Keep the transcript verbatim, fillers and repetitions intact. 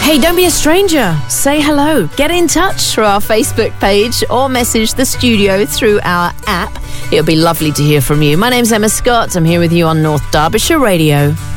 Hey, don't be a stranger. Say hello. Get in touch through our Facebook page or message the studio through our app. It'll be lovely to hear from you. My name's Emma Scott. I'm here with you on North Derbyshire Radio.